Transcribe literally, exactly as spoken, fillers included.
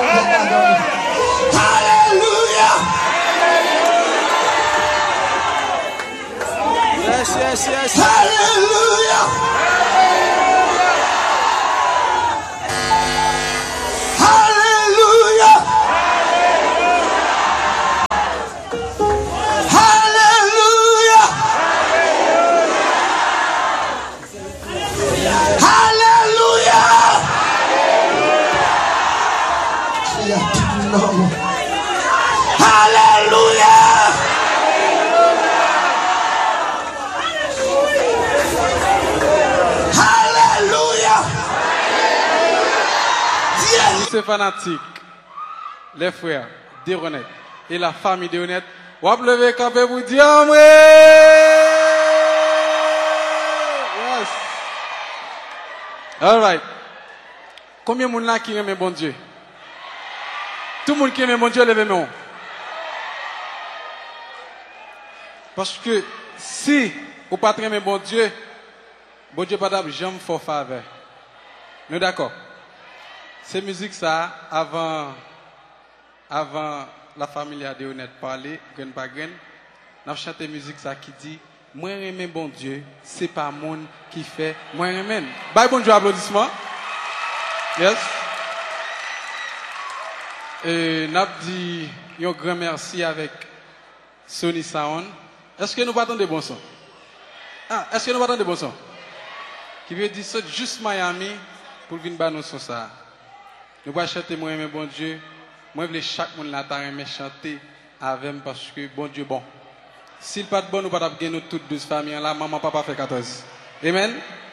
Hallelujah. Yes, yes, yes. Hallelujah. Hallelujah. Hallelujah. Hallelujah. Hallelujah. Hallelujah. C'est fanatique. Les frères d'Honnête et la famille d'Honnête. On va lever campé pour dire Amré. Yes. All right. Combien de monde là qui aime bon Dieu? Tout le monde qui aime bon Dieu, levez moi. Parce que si vous ne pas aimer bon Dieu, bon Dieu pas jamais faire faveur. Nous d'accord? Ces musiques ça avant avant la famille de Honnête parler, grain par grain, n'a chanté musique ça qui dit moi aimer bon Dieu, c'est pas monde qui fait moi aimer. Bye bon Dieu applaudissements. Yes. Et n'a dit un grand merci avec Sony Sound. Est-ce que nous partons de bons sons? Ah, est-ce que nous partons de bons sons? Qui veut dire ça juste Miami pour venir battre nos sons ça. Nous allons chanter moi aimer bon Dieu. Moi je veux chaque monde là aimer chanter avec moi parce que bon Dieu bon. S'il pas de bon nous pas gagner nous toutes douze familles là, maman papa fait quatorze. Amen.